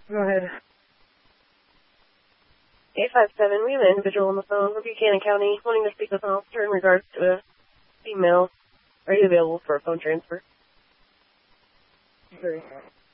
Go ahead. 857, we have an individual on the phone from Buchanan County wanting to speak with an officer in regards to a female. Are you available for a phone transfer? Very sorry.